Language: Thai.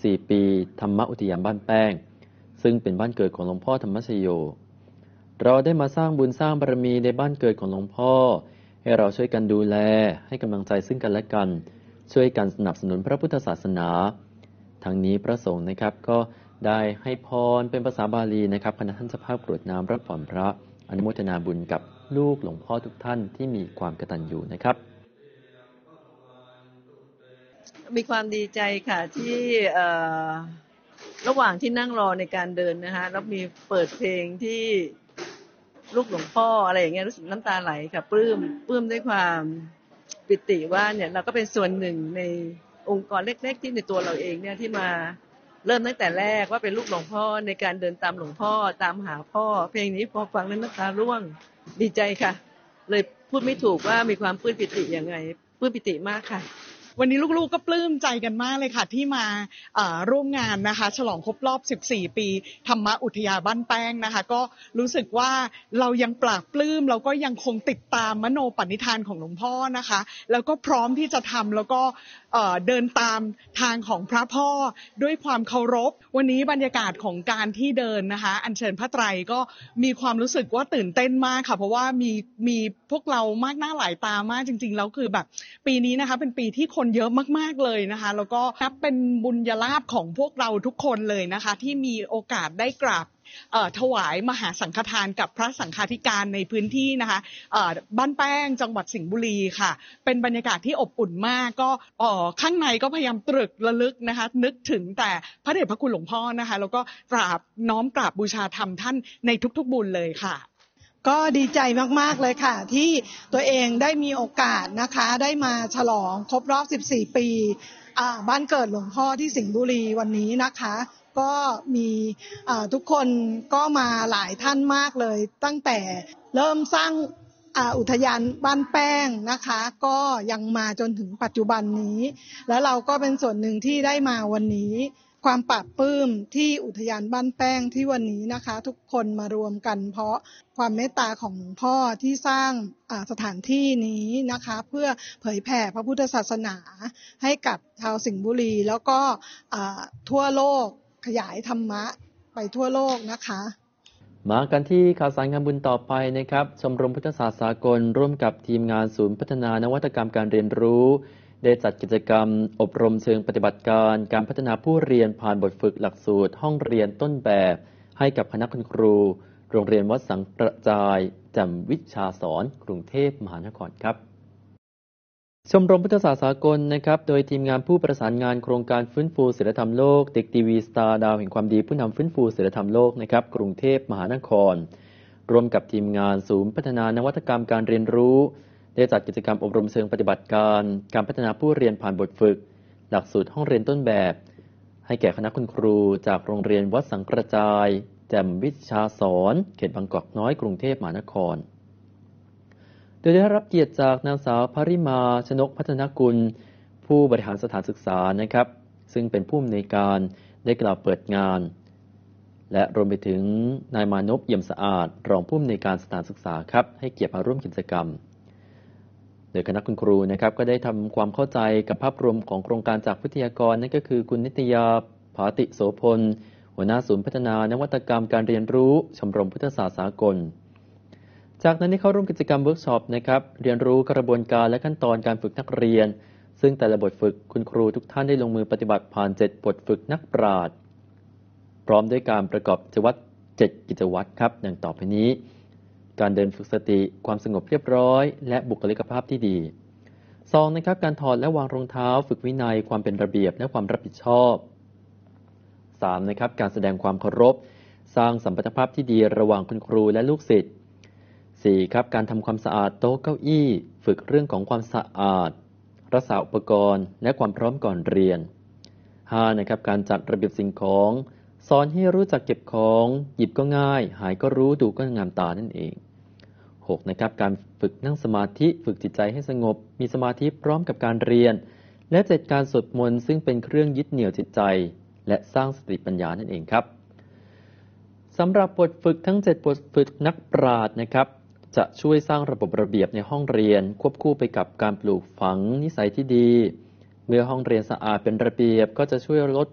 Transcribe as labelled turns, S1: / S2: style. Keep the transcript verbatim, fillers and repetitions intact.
S1: สี่ ปีธรรมอุทยานบ้านแป้งซึ่งเป็นบ้านเกิดของหลวงพ่อธรรมชโยเราได้มาสร้างบุญสร้างบารมีในบ้านเกิดของหลวงพ่อให้เราช่วยกันดูแลให้กำลังใจซึ่งกันและกันช่วยกันสนับสนุนพระพุทธศาสนาทั้งนี้พระสงฆ์นะครับก็ได้ให้พรเป็นภาษาบาลีนะครับคณะท่านเจ้าภาพกรวดน้ำรับผ่อนพระอนุโมทนาบุญกับลูกหลวงพ่อทุกท่านที่มีความกตัญญูนะครับ
S2: มีความดีใจค่ะที่ระหว่างที่นั่งรอในการเดินนะคะแล้วมีเปิดเพลงที่ลูกหลวงพ่ออะไรอย่างเงี้ยรู้สึกน้ำตาไหลค่ะปลื้มปลื้มด้วยความปิติว่าเนี่ยเราก็เป็นส่วนหนึ่งในองค์กรเล็กๆที่ในตัวเราเองเนี่ยที่มาเริ่มตั้งแต่แรกว่าเป็นลูกหลวงพ่อในการเดินตามหลวงพ่อตามหาพ่อเพลงนี้พอฟังแล้วน้ำตาร่วงดีใจค่ะเลยพูดไม่ถูกว่ามีความปลื้มปิติยังไงปลื้มปิติมากค่ะ
S3: วันนี้ลูกๆก็ปลื้มใจกันมากเลยค่ะที่มาร่วมงานนะคะฉลองครบรอบสิบสี่ปีธรรมอุทยานบ้านแป้งนะคะก็รู้สึกว่าเรายังปลาบปลื้มเราก็ยังคงติดตามมโนปณิธานของหลวงพ่อนะคะแล้วก็พร้อมที่จะทำแล้วก็เดินตามทางของพระพ่อด้วยความเคารพวันนี้บรรยากาศของการที่เดินนะคะอัญเชิญพระไตรก็มีความรู้สึกว่าตื่นเต้นมากค่ะเพราะว่ามีมีพวกเรามากหน้าหลายตามากจริงๆแล้วคือแบบปีนี้นะคะเป็นปีที่คนเยอะมากๆเลยนะคะแล้วก็นับเป็นบุญญาลาภของพวกเราทุกคนเลยนะคะที่มีโอกาสได้กราบถวายมหาสังฆทานกับพระสังฆาธิการในพื้นที่นะคะบ้านแป้งจังหวัดสิงห์บุรีค่ะเป็นบรรยากาศที่อบอุ่นมากก็ข้างในก็พยายามตรึกระลึกนะคะนึกถึงแต่พระเดชพระคุณหลวงพ่อนะคะแล้วก็กราบน้อมกราบบูชาธรรมท่านในทุกๆบุญเลยค่ะ
S4: ก็ดีใจมากๆเลยค่ะที่ตัวเองได้มีโอกาสนะคะได้มาฉลองครบรอบสิบสี่ปีบ้านเกิดหลวงพ่อที่สิงห์บุรีวันนี้นะคะก็มีทุกคนก็มาหลายท่านมากเลยตั้งแต่เริ่มสร้างอุทยานบ้านแป้งนะคะก็ยังมาจนถึงปัจจุบันนี้แล้วเราก็เป็นส่วนหนึ่งที่ได้มาวันนี้ความปลาบปลื้มที่อุทยานบ้านแป้งที่วันนี้นะคะทุกคนมารวมกันเพราะความเมตตาของหลวงพ่อที่สร้างสถานที่นี้นะคะเพื่อเผยแผ่พระพุทธศาสนาให้กับชาวสิงห์บุรีแล้วก็ทั่วโลกขยายธรรมะไปทั่วโลกนะคะ
S1: มากันที่ข่าวสารงานบุญต่อไปนะครับชมรมพุทธศาสตร์สากลร่วมกับทีมงานศูนย์พัฒนานวัตกรรมการเรียนรู้ได้จัดกิจกรรมอบรมเชิงปฏิบัติการการพัฒนาผู้เรียนผ่านบทฝึกหลักสูตรห้องเรียนต้นแบบให้กับคณะคุณครูโรงเรียนวัดสังกระจายแจ่มวิชาสอนกรุงเทพมหานครครับชมรมพุทธศาสตร์สากลนะครับโดยทีมงานผู้ประสานงานโครงการฟื้นฟูศีลธรรมโลกเด็กทีวีสตาร์ดาวแห่งความดีผู้นำฟื้นฟูศีลธรรมโลกนะครับกรุงเทพมหานครร่วมกับทีมงานศูนย์พัฒนานวัตกรรมการเรียนรู้ได้จัดกิจกรรมอบรมเชิงปฏิบัติการการพัฒนาผู้เรียนผ่านบทฝึกหลักสูตรห้องเรียนต้นแบบให้แก่คณะคุณครูจากโรงเรียนวัดสังกระจายแจ่มวิชาสอนเขตบางกอกน้อยกรุงเทพมหานครโดยได้รับเกียรติจากนางสาวภริมาชนกพัฒนกุลผู้บริหารสถานศึกษานะครับซึ่งเป็นผู้อำนวยการได้กล่าวเปิดงานและรวมไปถึงนายมานพเอี่ยมสะอาดรองผู้อำนวยการสถานศึกษาครับให้เกียรติมาร่วมกิจกรรมโดยคณะคุณครูนะครับก็ได้ทำความเข้าใจกับภาพรวมของโครงการจากวิทยากรนั่นก็คือคุณนิตยาภาติโสพลหัวหน้าศูนย์พัฒนานวัตกรรมการเรียนรู้ชมรมพุทธศาสตร์สากลจากนั้นได้เข้าร่วมกิจกรรมเวิร์กช็อปนะครับเรียนรู้กระบวนการและขั้นตอนการฝึกนักเรียนซึ่งแต่ละบทฝึกคุณครูทุกท่านได้ลงมือปฏิบัติผ่านเจ็ดบทฝึกนักปราชญ์พร้อมด้วยการประกอบกิจวัตรเจ็ดกิจวัตรครับดังต่อไปนี้การเดินฝึกสติความสงบเรียบร้อยและบุคลิกภาพที่ดีสองนะครับการถอดและวางรองเท้าฝึกวินัยความเป็นระเบียบและความรับผิดชอบสามนะครับการแสดงความเคารพสร้างสัมพันธภาพที่ดีระหว่างคุณครูและลูกศิษย์สี่ครับการทำความสะอาดโต๊ะเก้าอี้ฝึกเรื่องของความสะอาดรักษาอุปกรณ์และความพร้อมก่อนเรียนห้านะครับการจัดระเบียบสิ่งของสอนให้รู้จักเก็บของหยิบก็ง่ายหายก็รู้ดูก็งามตานั่นเองหกนะครับการฝึกนั่งสมาธิฝึกจิตใจให้สงบมีสมาธิพร้อมกับการเรียนและเจ็ดการสวดมนต์ซึ่งเป็นเครื่องยึดเหนี่ยวจิตใจและสร้างสติปัญญานั่นเองครับสำหรับบทฝึกทั้งเจ็ดบทฝึกนักปราชญ์นะครับจะช่วยสร้างระบบระเบียบในห้องเรียนควบคู่ไปกับการปลูกฝังนิสัยที่ดีเมื่อห้องเรียนสะอาดเป็นระเบียบก็จะช่วยลด